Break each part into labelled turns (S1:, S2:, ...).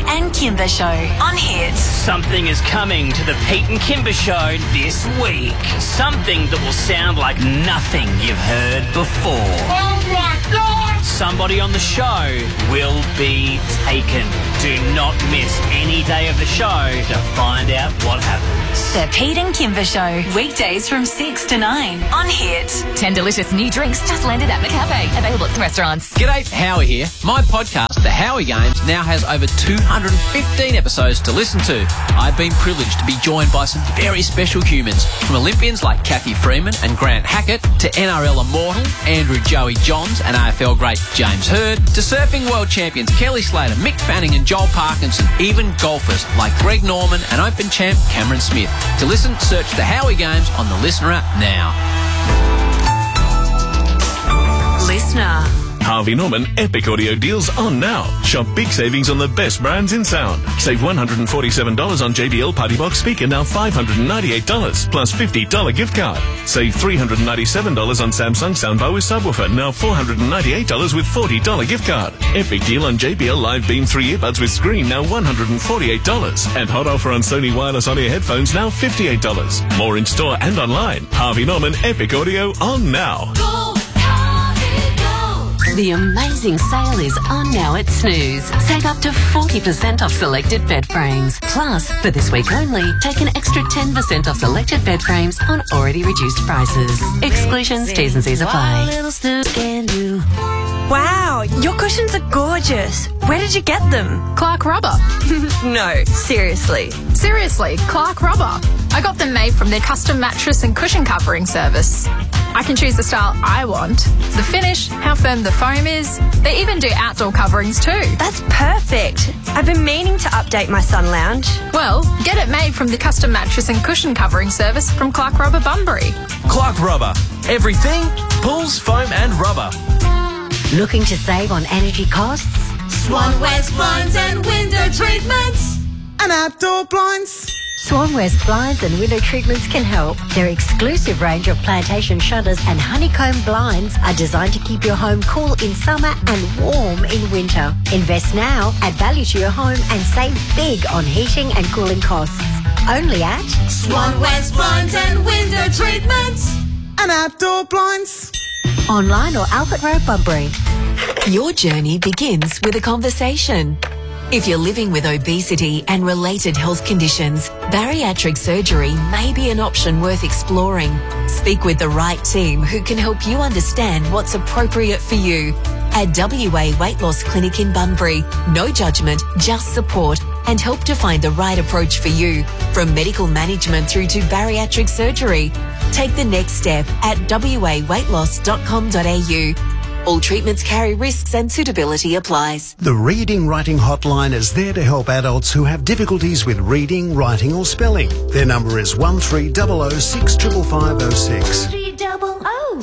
S1: and Kimber Show on Hit.
S2: Something is coming to the Pete and Kimber Show this week. Something that will sound like nothing you've heard before.
S3: Oh my God!
S2: Somebody on the show will be taken. Do not miss any day of the show to find out what happens.
S1: The Pete and Kimber Show, weekdays from 6 to 9 on Hit.
S4: 10 delicious new drinks just landed at McCafe. Available at some restaurants.
S5: G'day, Howie here. My podcast, The Howie Games, now has over 215 episodes to listen to. I've been privileged to be joined by some very special humans, from Olympians like Kathy Freeman and Grant Hackett, to NRL immortal Andrew Joey Johns and AFL great James Hird, to surfing world champions Kelly Slater, Mick Fanning and Joel Parkinson, even golfers like Greg Norman and Open champ Cameron Smith. To listen, search The Howie Games on the Listener app now.
S1: Listener.
S6: Harvey Norman Epic Audio deals on now. Shop big savings on the best brands in sound. Save $147 on JBL Party Box speaker, now $598 plus $50 gift card. Save $397 on Samsung soundbar with subwoofer, now $498 with $40 gift card. Epic deal on JBL Live Beam 3 earbuds with screen, now $148. And hot offer on Sony wireless on-ear headphones, now $58. More in store and online. Harvey Norman Epic Audio on now.
S7: The amazing sale is on now at Snooze. Save up to 40% off selected bed frames. Plus, for this week only, take an extra 10% off selected bed frames on already reduced prices. Exclusions, T's and C's apply.
S8: Wow, your cushions are gorgeous. Where did you get them?
S4: Clark Rubber.
S8: No, seriously.
S4: Seriously, Clark Rubber. I got them made from their custom mattress and cushion covering service. I can choose the style I want, the finish, how firm the foam is. They even do outdoor coverings too.
S8: That's perfect. I've been meaning to update my sun lounge.
S4: Well, get it made from the custom mattress and cushion covering service from Clark Rubber Bunbury.
S9: Clark Rubber. Everything, pulls, foam and rubber.
S10: Looking to save on energy costs?
S3: Swan West Blinds and Window Treatments.
S11: And outdoor blinds.
S10: Swan West Blinds and Window Treatments can help. Their exclusive range of plantation shutters and honeycomb blinds are designed to keep your home cool in summer and warm in winter. Invest now, add value to your home and save big on heating and cooling costs. Only at
S3: Swan West Blinds and Window Treatments.
S11: And outdoor blinds.
S10: Online or Albert Road, Bunbury.
S7: Your journey begins with a conversation. If you're living with obesity and related health conditions, bariatric surgery may be an option worth exploring. Speak with the right team who can help you understand what's appropriate for you. At WA Weight Loss Clinic in Bunbury, no judgment, just support and help to find the right approach for you. From medical management through to bariatric surgery. Take the next step at waweightloss.com.au. All treatments carry risks and suitability applies.
S12: The Reading Writing Hotline is there to help adults who have difficulties with reading, writing or spelling. Their number is 1300 65506.
S3: 300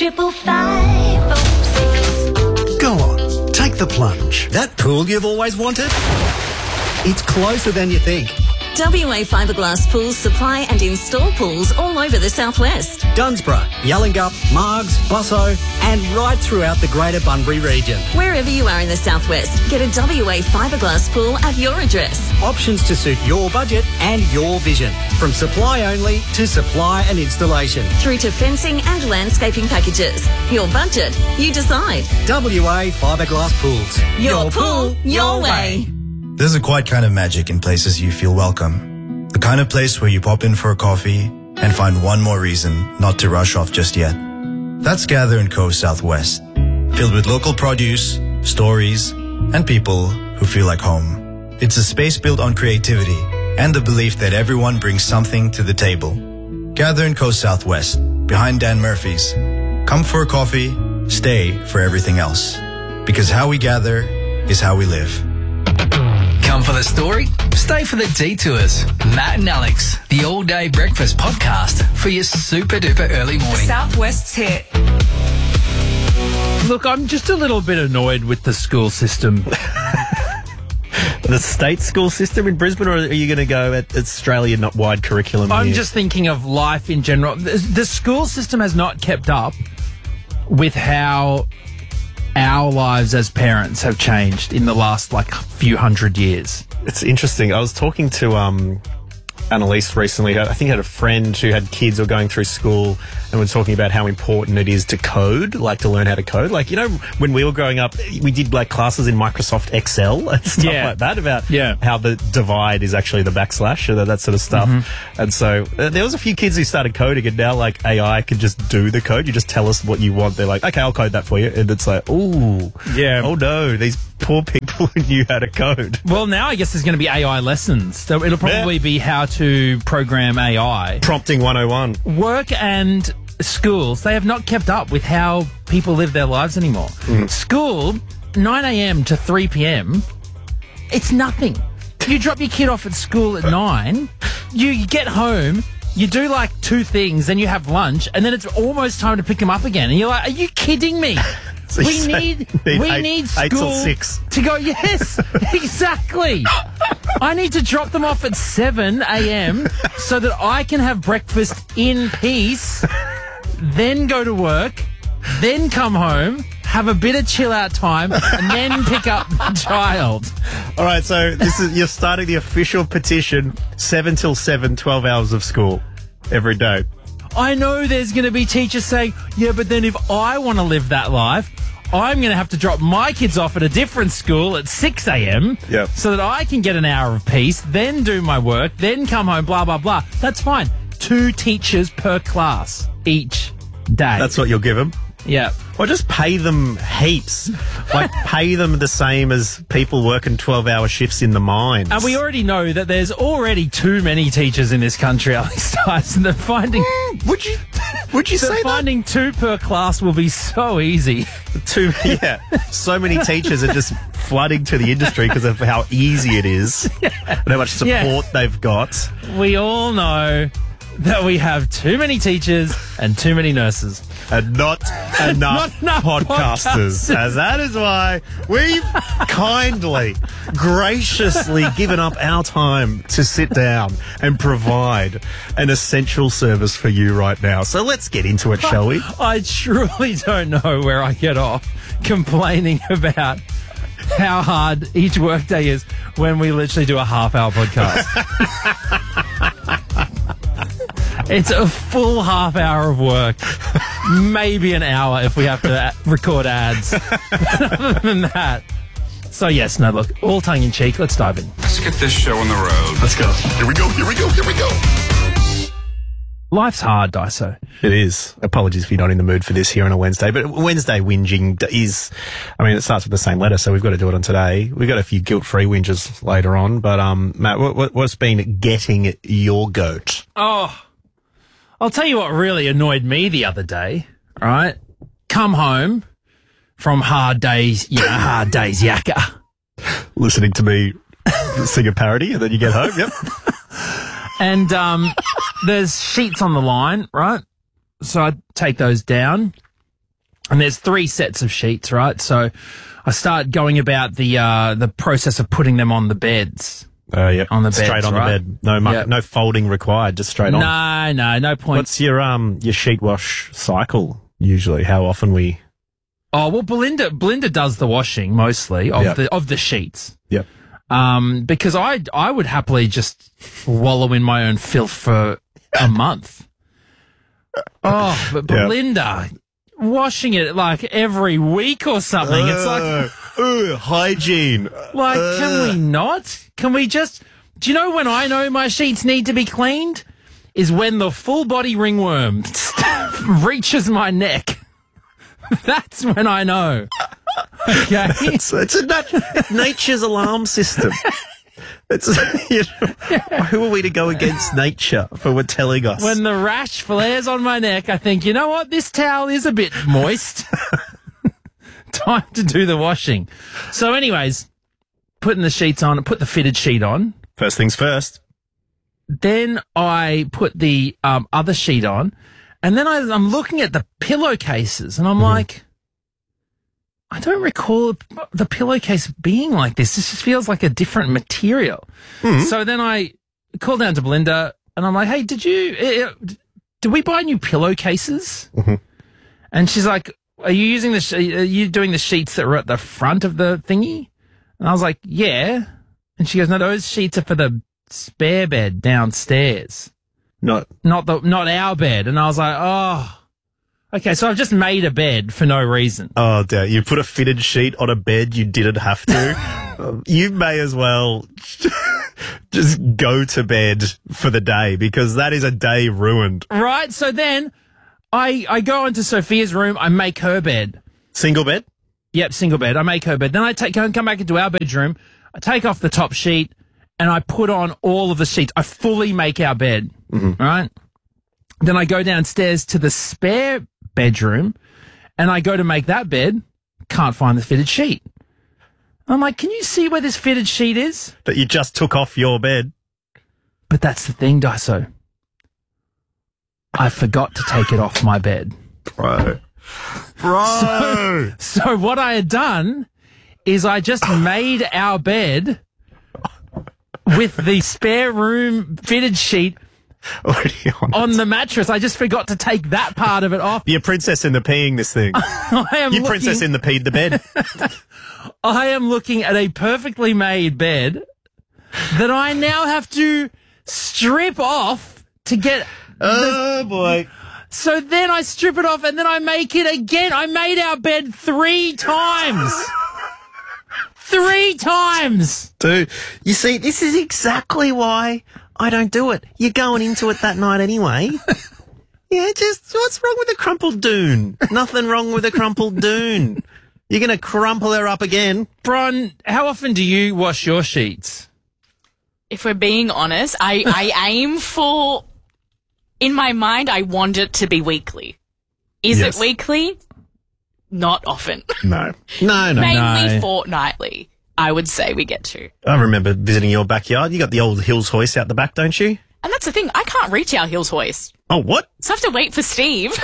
S3: 65506.
S12: Go on, take the plunge.
S13: That pool you've always wanted? It's closer than you think.
S14: WA Fiberglass Pools supply and install pools all over the southwest.
S13: Dunsborough, Yallingup, Margs, Busso and right throughout the greater Bunbury region.
S14: Wherever you are in the southwest, get a WA Fiberglass pool at your address.
S13: Options to suit your budget and your vision. From supply only to supply and installation.
S14: Through to fencing and landscaping packages. Your budget, you decide.
S13: WA Fiberglass Pools.
S14: Your pool, your way.
S15: There's a quiet kind of magic in places you feel welcome. The kind of place where you pop in for a coffee and find one more reason not to rush off just yet. That's Gather & Co. Southwest, filled with local produce, stories, and people who feel like home. It's a space built on creativity and the belief that everyone brings something to the table. Gather & Co. Southwest, behind Dan Murphy's. Come for a coffee, stay for everything else. Because how we gather is how we live.
S16: Come for the story, stay for the detours. Matt and Alex, the all-day breakfast podcast for your super-duper early morning.
S8: Southwest's hit.
S17: Look, I'm just a little bit annoyed with the school system.
S18: The state school system in Brisbane, or are you going to go at Australian-wide curriculum
S17: I'm
S18: here?
S17: just thinking of life in general. The school system has not kept up with how our lives as parents have changed in the last few hundred years.
S18: It's interesting. I was talking to Annalise recently. I think I had a friend who had kids or going through school and was talking about how important it is to code, to learn how to code. When we were growing up, we did classes in Microsoft Excel and stuff like that about how the divide is actually the backslash or that sort of stuff. Mm-hmm. And so there was a few kids who started coding, and now AI can just do the code. You just tell us what you want. They're like, okay, I'll code that for you. And it's like, ooh, oh no, these poor people who knew how to code.
S17: Well, now I guess there's going to be AI lessons. So it'll probably be how to program AI.
S18: Prompting 101.
S17: Work and schools, they have not kept up with how people live their lives anymore. School, 9 a.m. to 3 p.m., it's nothing. You drop your kid off at school at 9, you get home, you do 2 things, then you have lunch, and then it's almost time to pick them up again. And you're like, are you kidding me?
S18: So
S17: we need school
S18: 8 till 6
S17: to go. Yes, exactly. I need to drop them off at 7 a.m. so that I can have breakfast in peace, then go to work, then come home, have a bit of chill out time, and then pick up the child.
S18: All right, so you're starting the official petition, 7 till 7, 12 hours of school every day.
S17: I know there's going to be teachers saying, yeah, but then if I want to live that life, I'm going to have to drop my kids off at a different school at 6 a.m. so that I can get an hour of peace, then do my work, then come home, blah, blah, blah. That's fine. 2 teachers per class each day.
S18: That's what you'll give them?
S17: Yeah.
S18: Or just pay them heaps. Pay them the same as people working 12-hour shifts in the mines.
S17: And we already know that there's already too many teachers in this country, Alex Dyson. They're finding...
S18: Would you say that?
S17: Finding 2 per class will be so easy.
S18: 2, so many teachers are just flooding to the industry because of how easy it is and how much support they've got.
S17: We all know that we have too many teachers and too many nurses.
S18: And not enough podcasters. And that is why we've kindly, graciously given up our time to sit down and provide an essential service for you right now. So let's get into it, shall we?
S17: I truly don't know where I get off complaining about how hard each workday is when we literally do a half-hour podcast. It's a full half hour of work, maybe an hour if we have to record ads. Other than that. So yes, no, look, all tongue in cheek, let's dive in.
S19: Let's get this show on the road.
S6: Let's go. Here we go.
S17: Life's hard, Daiso.
S18: It is. Apologies if you're not in the mood for this here on a Wednesday, but Wednesday whinging is, it starts with the same letter, so we've got to do it on today. We've got a few guilt-free whinges later on, but Matt, what's been getting your goat?
S17: Oh, I'll tell you what really annoyed me the other day, right? Come home from hard days yakka.
S18: Listening to me sing a parody and then you get home, yep.
S17: And there's sheets on the line, right? So I take those down and there's 3 sets of sheets, right? So I start going about the process of putting them on the beds.
S18: Yeah,
S17: on the bed,
S18: straight on
S17: right?
S18: the bed. No folding required, just straight on.
S17: No point.
S18: What's your sheet wash cycle usually? How often we?
S17: Oh well, Belinda does the washing mostly of the sheets.
S18: Yep.
S17: Because I would happily just wallow in my own filth for a month. Oh, but Belinda washing it every week or something. It's like.
S18: Hygiene.
S17: Can we not? Can we just... Do you know when I know my sheets need to be cleaned? Is when the full body ringworm reaches my neck. That's when I know. Okay?
S18: It's nature's alarm system. Who are we to go against nature for telling us?
S17: When the rash flares on my neck, I think, you know what? This towel is a bit moist. Time to do the washing. So anyways, putting the sheets on, put the fitted sheet on.
S18: First things first.
S17: Then I put the other sheet on, and then I'm looking at the pillowcases, and I'm like, I don't recall the pillowcase being like this. This just feels like a different material. Mm-hmm. So then I call down to Belinda, and I'm like, hey, did we buy new pillowcases?
S18: Mm-hmm.
S17: And she's like, are you doing the sheets that were at the front of the thingy? And I was like, yeah. And she goes, no, those sheets are for the spare bed downstairs.
S18: Not
S17: our bed. And I was like, oh, okay. So I've just made a bed for no reason.
S18: Oh, dear. You put a fitted sheet on a bed you didn't have to. You may as well just go to bed for the day, because that is a day ruined.
S17: Right. So then I go into Sophia's room. I make her bed.
S18: Single bed?
S17: Yep, single bed. I make her bed. Then I come back into our bedroom. I take off the top sheet and I put on all of the sheets. I fully make our bed. Mm-hmm. Right. Then I go downstairs to the spare bedroom and I go to make that bed. Can't find the fitted sheet. I'm like, can you see where this fitted sheet is?
S18: That you just took off your bed.
S17: But that's the thing, Daiso. I forgot to take it off my bed.
S18: Bro.
S17: So what I had done is I just made our bed with the spare room fitted sheet on the mattress. I just forgot to take that part of it off.
S18: You're princess in the peeing this thing. You princess in the peed the bed.
S17: I am looking at a perfectly made bed that I now have to strip off to get...
S18: Oh, boy.
S17: So then I strip it off and then I make it again. I made our bed 3 times. 3 times.
S18: Dude, you see, this is exactly why I don't do it. You're going into it that night anyway. Yeah, just what's wrong with a crumpled dune? Nothing wrong with a crumpled dune. You're going to crumple her up again.
S17: Bron, how often do you wash your sheets?
S20: If we're being honest, I aim for... In my mind, I want it to be weekly. Is it weekly? Not often.
S18: No.
S20: Mainly fortnightly, I would say we get to.
S18: I remember visiting your backyard. You got the old Hills hoist out the back, don't you?
S20: And that's the thing. I can't reach our Hills hoist.
S18: Oh, what?
S20: So I have to wait for Steve.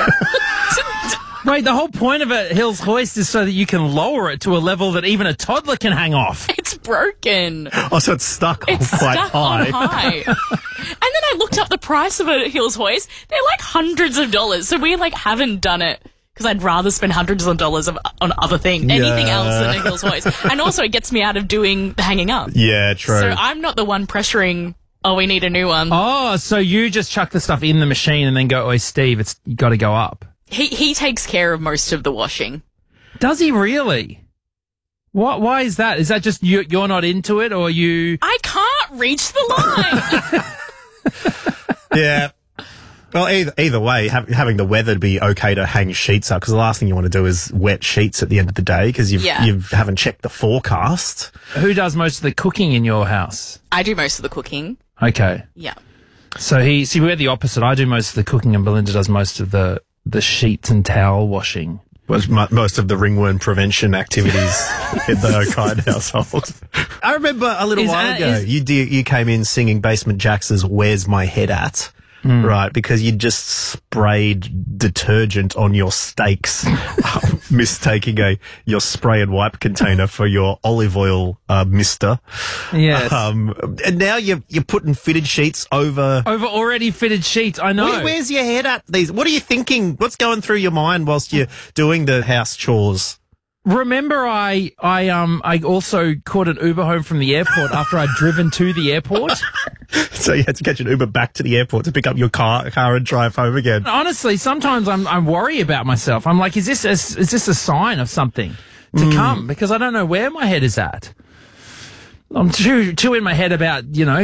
S17: Wait, the whole point of a Hills hoist is so that you can lower it to a level that even a toddler can hang off.
S20: It's broken.
S18: Oh, so it's stuck quite
S20: stuck
S18: high.
S20: on high. And then I looked up the price of a Hills hoist. They're like hundreds of dollars. So we haven't done it because I'd rather spend hundreds of dollars on other things, anything else than a Hills hoist. And also it gets me out of doing the hanging up.
S18: Yeah, true.
S20: So I'm not the one pressuring, oh, we need a new one.
S17: Oh, so you just chuck the stuff in the machine and then go, oh, Steve, you got to go up.
S20: He takes care of most of the washing.
S17: Does he really? Why is that? Is that just you're not into it, or you...
S20: I can't reach the line.
S18: Yeah. Well, either way, having the weather be okay to hang sheets up, because the last thing you want to do is wet sheets at the end of the day, because you haven't checked the forecast.
S17: Who does most of the cooking in your house?
S20: I do most of the cooking.
S17: Okay.
S20: Yeah.
S17: So we're the opposite. I do most of the cooking and Belinda does most of the sheets and towel washing.
S18: Was most of the ringworm prevention activities in the O'Kine household. I remember a little while ago, you came in singing Basement Jax's "Where's My Head At?" Right, because you just sprayed detergent on your steaks, mistaking your spray and wipe container for your olive oil mister.
S17: Yes.
S18: And now you're putting fitted sheets over
S17: already fitted sheets. I know.
S18: Where's your head at? What are you thinking? What's going through your mind whilst you're doing the house chores?
S17: Remember, I also caught an Uber home from the airport after I'd driven to the airport.
S18: So you had to catch an Uber back to the airport to pick up your car and drive home again.
S17: Honestly, sometimes I'm worried about myself. I'm like, is this a sign of something to come? Because I don't know where my head is at. I'm too in my head about,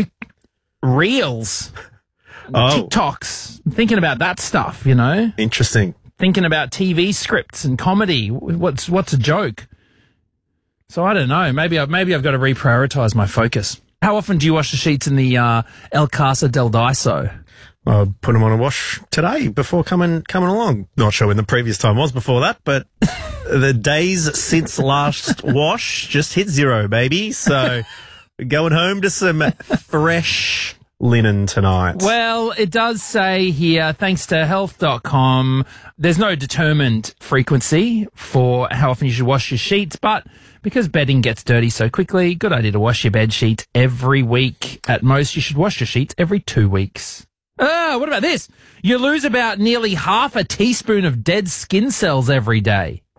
S17: reels, TikToks. I'm thinking about that stuff,
S18: Interesting.
S17: Thinking about TV scripts and comedy. What's a joke? So I don't know. Maybe I've got to reprioritize my focus. How often do you wash the sheets in the El Casa del Daiso?
S18: I put them on a wash today before coming along. Not sure when the previous time was before that, but the days since last wash just hit 0, baby. So going home to some fresh linen tonight.
S17: Well, it does say here, thanks to health.com, there's no determined frequency for how often you should wash your sheets, but because bedding gets dirty so quickly, good idea to wash your bed sheets every week. At most, you should wash your sheets every 2 weeks. What about this? You lose about nearly half a teaspoon of dead skin cells every day.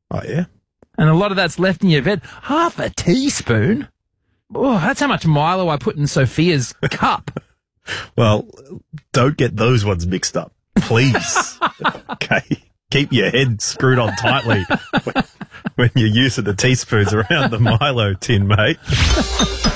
S18: Oh, yeah?
S17: And a lot of that's left in your bed. Half a teaspoon? Oh, that's how much Milo I put in Sophia's cup.
S18: Well, don't get those ones mixed up, please. Okay? Keep your head screwed on tightly when you're using the teaspoons around the Milo tin, mate.